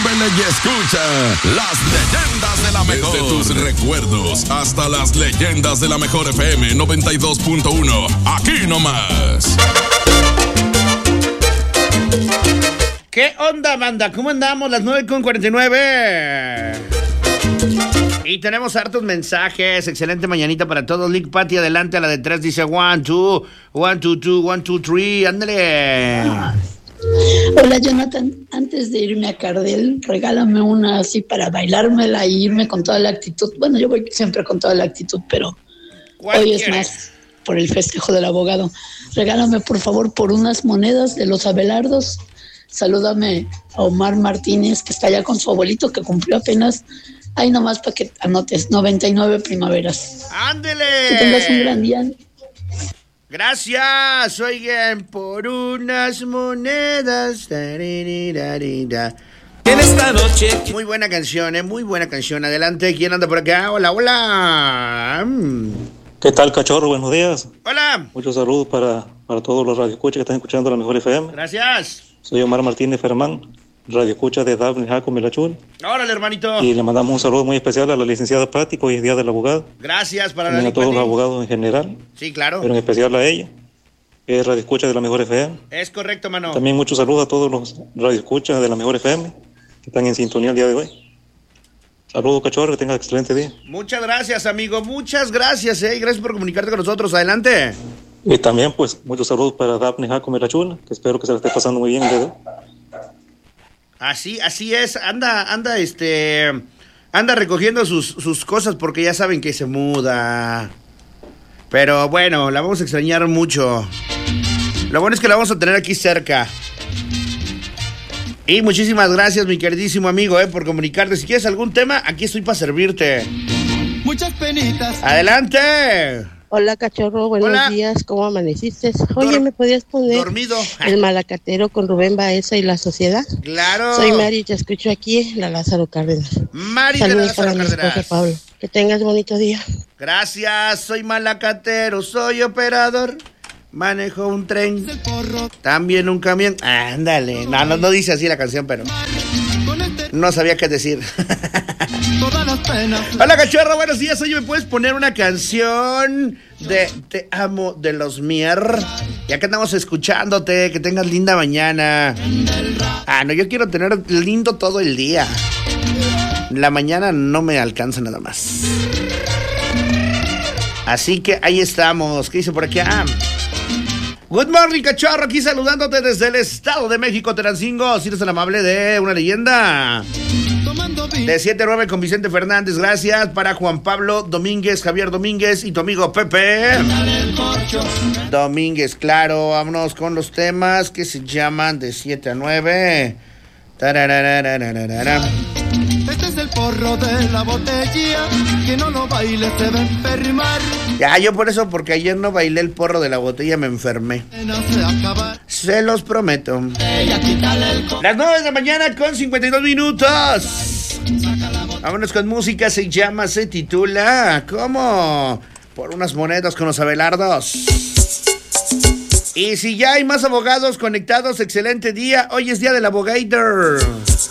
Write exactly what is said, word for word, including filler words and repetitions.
Súbele y escucha las leyendas de la mejor. Desde tus recuerdos hasta las leyendas de la mejor F M noventa y dos punto uno. Aquí nomás. ¿Qué onda, banda? ¿Cómo andamos? Las nueve con cuarenta y nueve. Y tenemos hartos mensajes. Excelente mañanita para todos. Lick Patty, adelante a la de tres. Dice one, two, one, two, two, one, two, three. Ándale. Hola, Jonathan. Antes de irme a Cardel, regálame una así para bailármela y irme con toda la actitud. Bueno, yo voy siempre con toda la actitud, pero hoy es más por el festejo del abogado. Regálame, por favor, por unas monedas de los Abelardos. Salúdame a Omar Martínez, que está allá con su abuelito, que cumplió apenas. Ahí nomás para que anotes, noventa y nueve primaveras. ¡Ándele! Que tengas un gran día. Gracias, oigan, por unas monedas. En esta noche. Muy buena canción, eh, muy buena canción. Adelante, ¿quién anda por acá? Hola, hola. ¿Qué tal, cachorro? Buenos días. Hola. Muchos saludos para, para todos los radioescuchas que están escuchando la mejor F M. Gracias. Soy Omar Martínez Fermán, radioescucha de Daphne Jaco Milachul. Órale, hermanito. Y le mandamos un saludo muy especial a la licenciada Patti, hoy es Día del Abogado. Gracias para también la a todos los abogados en general. Sí, claro. Pero en especial a ella, que es radioescucha de la mejor F M. Es correcto, mano. También muchos saludos a todos los radioescuchas de la mejor F M que están en sintonía el día de hoy. Saludos, cachorro, que tengas excelente día. Muchas gracias, amigo. Muchas gracias, eh. Gracias por comunicarte con nosotros. Adelante. Y también, pues, muchos saludos para Daphne Jaco Milachul, que espero que se la esté pasando muy bien el día de hoy. Así, así es, anda, anda, este, anda recogiendo sus, sus cosas porque ya saben que se muda. Pero bueno, la vamos a extrañar mucho. Lo bueno es que la vamos a tener aquí cerca. Y muchísimas gracias, mi queridísimo amigo, eh, por comunicarte. Si quieres algún tema, aquí estoy para servirte. Muchas penitas. Adelante. Hola, cachorro, buenos Hola. días, ¿cómo amaneciste? Oye, Dor- ¿me podías poner dormido. El Malacatero con Rubén Baeza y la Sociedad? Claro. Soy Mari, te escucho aquí, la Lázaro Cárdenas. Mari de Saludos Lázaro para mi Cárdenas. esposo Pablo. Que tengas bonito día. Gracias, soy malacatero, soy operador. Manejo un tren, también un camión. Ándale, no, no, no dice así la canción, pero no sabía qué decir. Hola, cachorro, buenos días. Oye, ¿me puedes poner una canción de Te amo de los Mier? Ya que andamos escuchándote, que tengas linda mañana. Ah, no, yo quiero tener lindo todo el día. La mañana no me alcanza nada más. Así que ahí estamos. ¿Qué dice por aquí? Ah. Good morning, cachorro, aquí saludándote desde el Estado de México, Terancingo. Si eres tan amable de una leyenda. De siete a nueve con Vicente Fernández, gracias. Para Juan Pablo Domínguez, Javier Domínguez y tu amigo Pepe Domínguez, claro. Vámonos con los temas que se llaman de siete a nueve. Tararararararara. Este es el porro de la botella, que no lo baile se va a enfermar. Ya, yo por eso, porque ayer no bailé el porro de la botella, me enfermé. Se los prometo. Las nueve de la mañana con cincuenta y dos minutos. Vámonos con música, se llama, se titula, ¿cómo? Por unas monedas con los Abelardos. Y si ya hay más abogados conectados, excelente día. Hoy es día del abogator.